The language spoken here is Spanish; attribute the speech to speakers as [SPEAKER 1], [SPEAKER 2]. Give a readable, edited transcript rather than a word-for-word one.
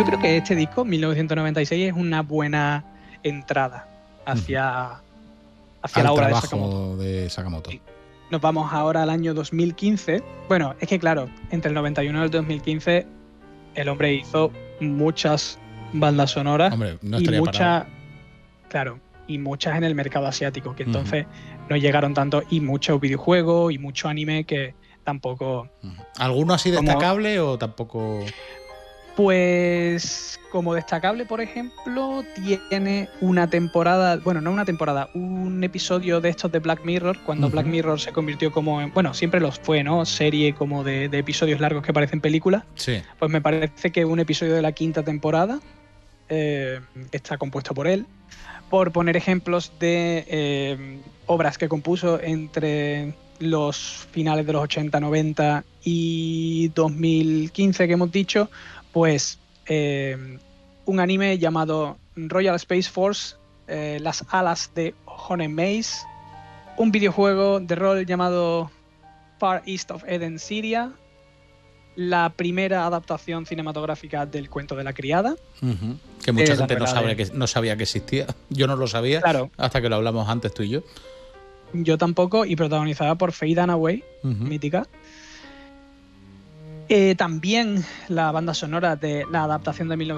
[SPEAKER 1] Yo creo que este disco, 1996, es una buena entrada hacia la obra de Sakamoto.
[SPEAKER 2] De Sakamoto.
[SPEAKER 1] Sí. Nos vamos ahora al año 2015. Bueno, es que claro, entre el 91 y el 2015 el hombre hizo muchas bandas sonoras.
[SPEAKER 2] Hombre, no
[SPEAKER 1] y
[SPEAKER 2] estaría
[SPEAKER 1] muchas,
[SPEAKER 2] parado.
[SPEAKER 1] claro, y muchas en el mercado asiático, que entonces no llegaron tanto, y muchos videojuegos y mucho anime que tampoco.
[SPEAKER 2] ¿Alguno así destacable o tampoco?
[SPEAKER 1] Pues como destacable, por ejemplo, tiene una temporada, bueno, no una temporada, un episodio de estos de Black Mirror, cuando Black Mirror se convirtió como en, bueno, siempre los fue, ¿no? Serie como de episodios largos que parecen películas.
[SPEAKER 2] Sí.
[SPEAKER 1] Pues me parece que un episodio de la 5ª temporada está compuesto por él. Por poner ejemplos de obras que compuso entre los finales de los 80, 90 y 2015 que hemos dicho, pues un anime llamado Royal Space Force, Las alas de Honen Maze, un videojuego de rol llamado Far East of Eden Syria, la primera adaptación cinematográfica del cuento de la criada.
[SPEAKER 2] Que mucha gente no sabía que existía. Yo no lo sabía,
[SPEAKER 1] claro,
[SPEAKER 2] hasta que lo hablamos antes tú y yo.
[SPEAKER 1] Yo tampoco, y protagonizada por Faye Dunaway, mítica. También la banda sonora de la adaptación de